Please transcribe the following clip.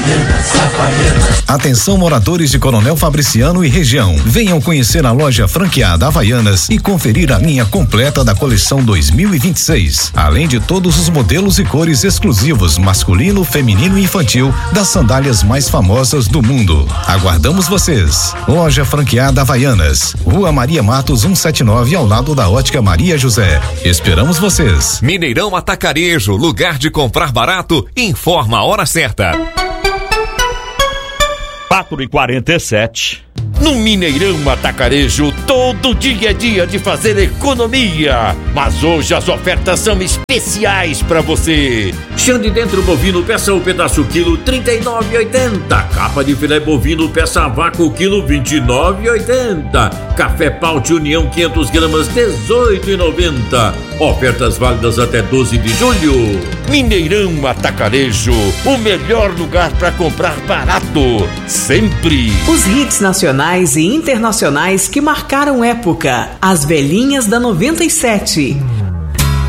Atenção, moradores de Coronel Fabriciano e região. Venham conhecer a loja franqueada Havaianas e conferir a linha completa da coleção 2026. Além de todos os modelos e cores exclusivos, masculino, feminino e infantil, das sandálias mais famosas do mundo. Aguardamos vocês. Loja franqueada Havaianas, Rua Maria Matos 179, ao lado da Ótica Maria José. Esperamos vocês. Mineirão Atacarejo, lugar de comprar barato, informa a hora certa. 4h47. No Mineirão Atacarejo, todo dia é dia de fazer economia. Mas hoje as ofertas são especiais para você. Chão de dentro bovino, peça o pedaço quilo, R$ 39,80. Capa de filé bovino, peça a vácuo quilo, R$ 29,80. Café Paute União 500 gramas, R$ 18,90. Ofertas válidas até 12 de julho. Mineirão Atacarejo, o melhor lugar para comprar barato, sempre. Os hits nacionais e internacionais que marcaram época. As velhinhas da 97.